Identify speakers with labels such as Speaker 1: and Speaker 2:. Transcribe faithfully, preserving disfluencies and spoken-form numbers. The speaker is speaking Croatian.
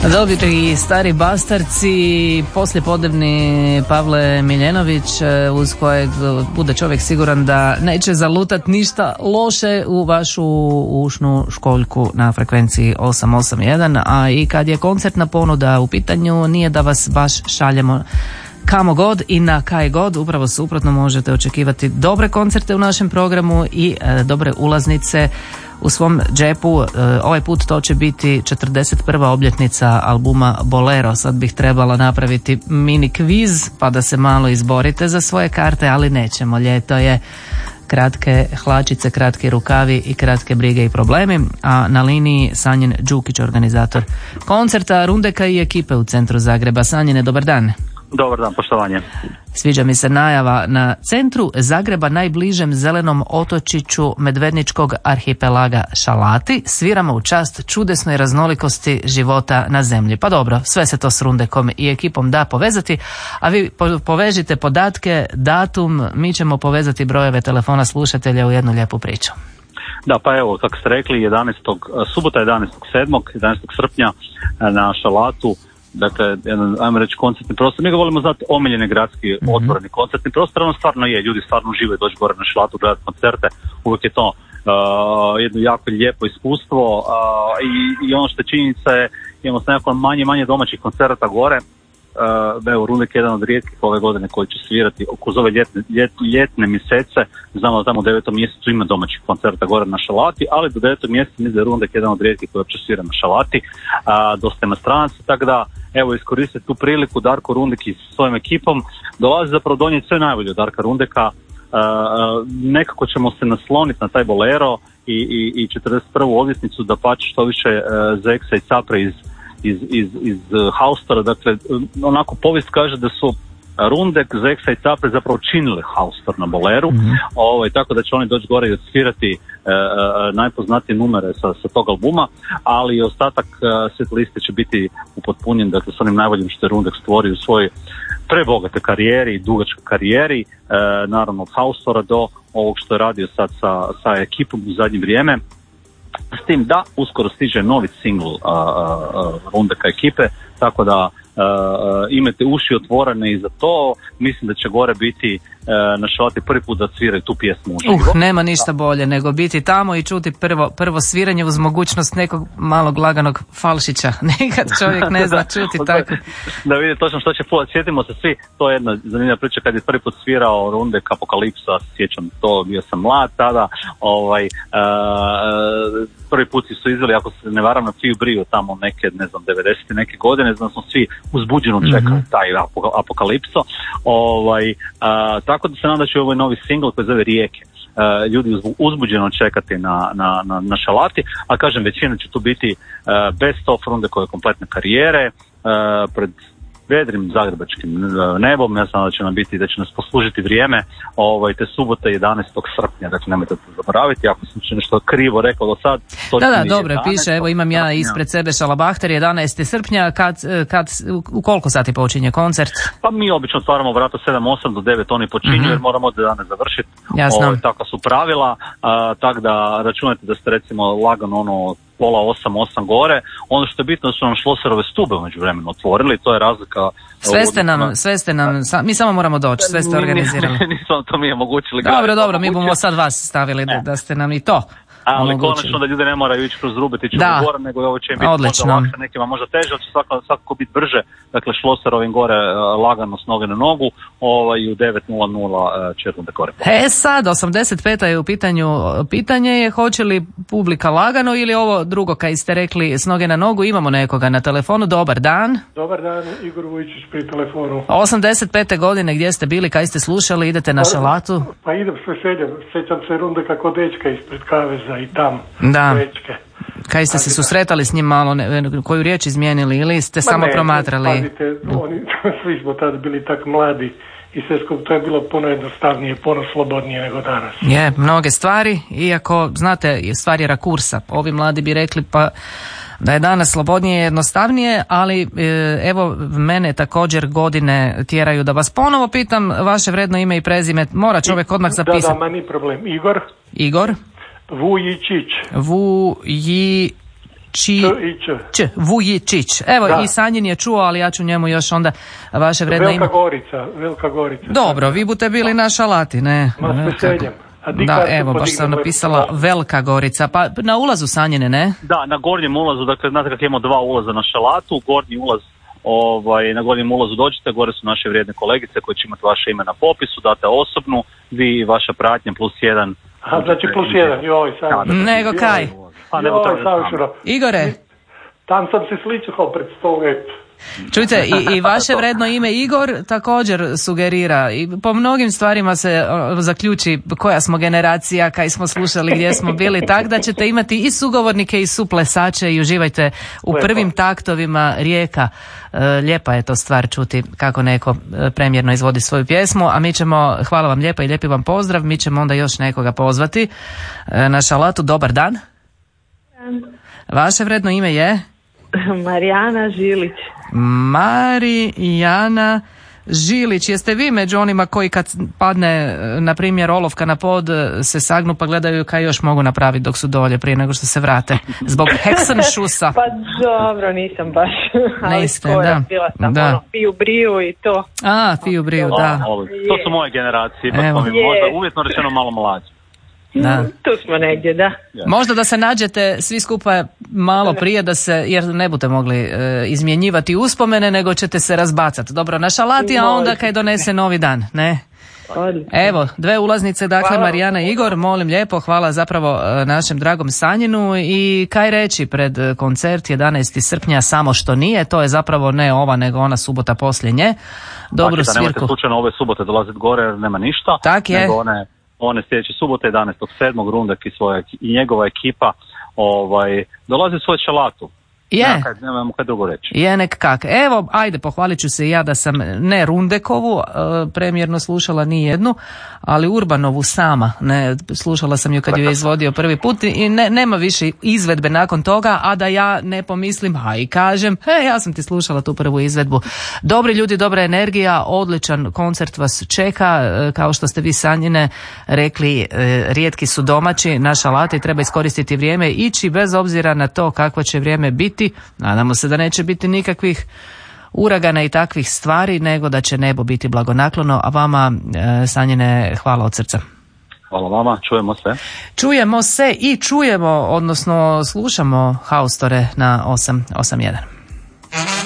Speaker 1: Dobri stari bastarci, poslijepodnevni Pavle Miljenović, uz kojeg bude čovjek siguran da neće zalutat ništa loše u vašu ušnu školjku na frekvenciji osam osam jedan, a i kad je koncertna ponuda u pitanju, nije da vas baš šaljemo kamo god i na kaj god, upravo suprotno, možete očekivati dobre koncerte u našem programu i e, dobre ulaznice u svom džepu. E, ovaj put to će biti četrdeset prva obljetnica albuma Bolero. Sad bih trebala napraviti mini kviz pa da se malo izborite za svoje karte, ali nećemo, ljeto je, kratke hlačice, kratki rukavi i kratke brige i problemi. A na liniji Sanjin Đukić, organizator koncerta Rundeka i ekipe u centru Zagreba. Sanjine, dobar dan.
Speaker 2: Dobar dan, poštovanje.
Speaker 1: Sviđa mi se najava na centru Zagreba, najbližem zelenom otočiću medvedničkog arhipelaga Šalati. Sviramo u čast čudesnoj raznolikosti života na zemlji. Pa dobro, sve se to s Rundekom i ekipom da povezati, a vi po- povežite podatke, datum, mi ćemo povezati brojeve telefona slušatelja u jednu lijepu priču.
Speaker 2: Da, pa evo, kako ste rekli, jedanaestog subota jedanaestog sedmog jedanaestog srpnja na Šalatu, dakle, jedan, ajmo reći, koncertni prostor. Mi ga volimo znati omiljeni gradski mm-hmm. otvoreni koncertni prostor, ono stvarno je, ljudi stvarno uživaju doći gore na Šalatu, gledati koncerte, uvijek je to uh, jedno jako lijepo iskustvo uh, i, i ono što je činjenica je, imamo se nekako manje manje domaćih koncerata gore. Uh, evo, Rundek je jedan od rijetkih ove godine koji će svirati kroz ove ljetne, ljet, ljetne mjesece. Znamo da tamo u devetom mjesecu ima domaćih koncerta gore na Šalati, ali do devetog mjeseca mislim da je Rundek jedan od rijetkih koji uopće svira na Šalati. Uh, dosta ima stranaca, tako da evo, iskoristite tu priliku. Darko Rundek i svojim ekipom dolazi zapravo donijeti sve najbolje od Darka Rundeka. Uh, nekako ćemo se nasloniti na taj Bolero i, i, i četrdeset prvu obljetnicu, da pače što više uh, Zeksa i Capre iz iz, iz, iz uh, Haustora. Dakle, onako povijest kaže da su Rundek, Zeksa i Capre zapravo činili Haustor na Boleru, mm-hmm. ovaj, tako da će oni doći gore i odsvirati uh, uh, najpoznatije numere sa, sa tog albuma, ali ostatak uh, set liste će biti upotpunjen, dakle, s onim najboljim što je Rundek stvorio u svojoj prebogate karijeri, dugačkoj karijeri, uh, naravno od Haustora do ovog što je radio sad sa, sa ekipom u zadnje vrijeme. S tim da uskoro stiže novi singl uh, uh, Rundeka ekipe, tako da uh, imate uši otvorene i za to. Mislim da će gore biti uh, na Šalati prvi put da sviraju tu pjesmu uživo.
Speaker 1: Uh, nema ništa bolje nego biti tamo i čuti prvo, prvo sviranje uz mogućnost nekog malog laganog falšića. Nekad čovjek ne zna čuti tako.
Speaker 2: Da vidite točno što će puvat. Sjetimo se svi, to je jedna zanimljiva priča, kad je prvi put svirao Rundek Apokalipsa, sjećam to, bio sam mlad tada, ovaj, uh, prvi put su izveli, ako se ne varam, na Fiju Briju tamo neke, ne znam, devedesete neke godine, znam, smo svi uzbuđeno čekali mm-hmm. taj Apokalipso. Ovaj, a, tako da se nadam da će ovaj novi singl koji zove Rijeke a, ljudi uzbuđeno čekati na, na, na, na Šalati, a kažem, većina će tu biti a, best of Rundekove kompletne karijere, a, pred vedrim zagrebačkim nebom. Ja znam da će nam biti, da će nas poslužiti vrijeme, ovaj, te subote jedanaestog srpnja, dakle nemojte to zaboraviti, ako sam nešto krivo rekao do sad.
Speaker 1: Da, da, dobro, piše, evo imam ja ispred sebe Šalabahter, jedanaestog srpnja, kad, kad, u koliko sati počinje koncert? Pa mi obično otvaramo vrata sedam osam do devet, oni počinju, mm-hmm. jer moramo od dana završiti. Jasno. Ovaj, tako su pravila, a, tako da računajte da ste recimo lagano ono pola osam, osam gore. Ono što je bitno da su nam Šloserove stube umeđu vremenu otvorili, to je razlika. Sve ste nam, sve ste nam, mi samo moramo doći, sve ste organizirali.
Speaker 2: Nisam, to mi je omogućili.
Speaker 1: Dobro, dobro, mi bomo sad vas stavili da, da ste nam i to
Speaker 2: ali konačno da ljudi ne moraju ići kroz Rubetić gore, nego ovo će im biti
Speaker 1: odlično.
Speaker 2: Možda lakše, nekima možda teže, ali će svakako, svakako biti brže. Dakle, Šloser ovim gore lagano s noge na nogu, ovaj, u devet nula nula će Rundek gore.
Speaker 1: E sad, osamdeset peta je u pitanju, pitanje je hoće li publika lagano ili ovo drugo kaj ste rekli s noge na nogu. Imamo nekoga na telefonu, dobar dan.
Speaker 3: Dobar dan, Igor Vujčić pri telefonu.
Speaker 1: osamdeset pete godine, gdje ste bili, kaj ste slušali, idete na Šalatu?
Speaker 3: Pa idem s veseljem, sjećam se Rundeka kod dečka ispred kaveza i tam.
Speaker 1: Da.
Speaker 3: Dečke.
Speaker 1: Kaj ste se susretali s njim malo, ne, koju riječ izmijenili ili ste Ma samo ne, promatrali?
Speaker 3: Pazite, oni, svi smo tada bili tak mladi i sve skup, to je bilo puno jednostavnije, puno slobodnije nego danas.
Speaker 1: Je, mnoge stvari, iako, znate, stvar je rakursa. Ovi mladi bi rekli pa da je danas slobodnije i jednostavnije, ali e, evo mene također godine tjeraju da vas ponovo pitam vaše vredno ime i prezime. Mora čovjek odmah zapisati.
Speaker 3: Da, da, ma ni problem. Igor.
Speaker 1: Igor.
Speaker 3: Vujičić.
Speaker 1: Vuji... Či,
Speaker 3: Č i Č.
Speaker 1: Č, Vujičić. Evo,
Speaker 3: Da.
Speaker 1: i Sanjin je čuo, ali ja ću njemu još onda vaše vredno ime.
Speaker 3: Velika Gorica, Velika Gorica.
Speaker 1: Dobro, vi bute bili na šalati, ne?
Speaker 3: Ma, s veseljem. A di
Speaker 1: Da,
Speaker 3: kartu
Speaker 1: evo, baš
Speaker 3: podignemo
Speaker 1: sam
Speaker 3: je
Speaker 1: napisala
Speaker 3: pravo.
Speaker 1: Velika Gorica. Pa na ulazu Sanjine, ne?
Speaker 2: Da, na gornjem ulazu, dakle, znate kako imamo dva ulaza na šalatu, gornji ulaz, ovaj, na gornjem ulazu dođete, gore su naše vrijedne kolegice koje će imati vaše ime na popisu, date osobnu, vi i vaša pratnja plus jedan.
Speaker 3: A, znači plus jedan, joj, sam.
Speaker 1: Nego kaj?
Speaker 2: A nego
Speaker 3: Joj,
Speaker 2: traže
Speaker 3: Savšura.
Speaker 2: samo.
Speaker 1: Igore,
Speaker 3: Tam sam se sličao pred sto let.
Speaker 1: čujte, i, i vaše vredno ime Igor također sugerira i po mnogim stvarima se o, zaključi koja smo generacija, kaj smo slušali, gdje smo bili, tak da ćete imati i sugovornike i suplesače i uživajte u
Speaker 3: Lepo.
Speaker 1: prvim taktovima Rijeka. E, lijepa je to stvar čuti kako neko e, premjerno izvodi svoju pjesmu, a mi ćemo, hvala vam lijepa i lijepi vam pozdrav, mi ćemo onda još nekoga pozvati e, na šalatu. Dobar dan. Vaše vredno ime je?
Speaker 4: Marijana Žilić.
Speaker 1: Marijana Žilić, jeste vi među onima koji kad padne, na primjer, olovka na pod, se sagnu pa gledaju kaj još mogu napraviti dok su dolje prije nego što se vrate? Zbog Hexenšusa.
Speaker 4: Pa dobro, nisam baš. Ali
Speaker 1: Niste,
Speaker 4: skoro
Speaker 1: da.
Speaker 4: bila sam
Speaker 1: Da.
Speaker 4: ono, piju briju i to.
Speaker 1: A, Fiju Briju,
Speaker 2: O,
Speaker 1: da.
Speaker 2: ovo, to su moje generacije, ipak
Speaker 1: Evo.
Speaker 2: smo mi
Speaker 4: Je.
Speaker 2: možda uvjetno rečeno malo mlađi.
Speaker 1: Da.
Speaker 4: Tu smo negdje, da.
Speaker 1: Možda da se nađete svi skupa malo prije da se, jer ne budete mogli e, izmjenjivati uspomene, nego ćete se razbacati. Dobro, na šalati, a onda kaj donese novi dan, ne?
Speaker 4: Odlično.
Speaker 1: Evo, dve ulaznice, dakle,
Speaker 4: Hvala.
Speaker 1: Marijana i Igor, molim lijepo, hvala zapravo e, našem dragom Sanjinu i kaj reći pred e, koncert jedanaestog srpnja, samo što nije, to je zapravo ne ova, nego ona subota poslije nje. Dobru
Speaker 2: Znači da nemojte
Speaker 1: svirku.
Speaker 2: slučajno ove subote dolaziti gore jer nema ništa.
Speaker 1: Tak je.
Speaker 2: Nego one, one sljedeće subote, jedanaestog sedmog Rundak i, svoja, i njegova ekipa ovaj, dolazi u svoju šalatu.
Speaker 1: Je.
Speaker 2: Nema kaj, nemamo kaj drugo reći.
Speaker 1: Je nek kak. Evo, ajde, pohvalit ću se i ja da sam ne Rundekovu e, premjerno slušala ni jednu, ali Urbanovu sama. Ne, slušala sam ju kad ju je izvodio prvi put i ne, nema više izvedbe nakon toga, a da ja ne pomislim, a i kažem, he, ja sam ti slušala tu prvu izvedbu. Dobri ljudi, dobra energija, odličan koncert vas čeka, e, kao što ste vi Sanjine rekli, e, rijetki su domaći, naša lata i treba iskoristiti vrijeme, ići bez obzira na to kakvo će vrijeme biti. Nadamo se da neće biti nikakvih uragana i takvih stvari, nego da će nebo biti blagonaklono, a vama, e, Sanjine, hvala od srca.
Speaker 2: Hvala vama, čujemo se.
Speaker 1: Čujemo se i čujemo, odnosno slušamo Haustore na osam osam jedan.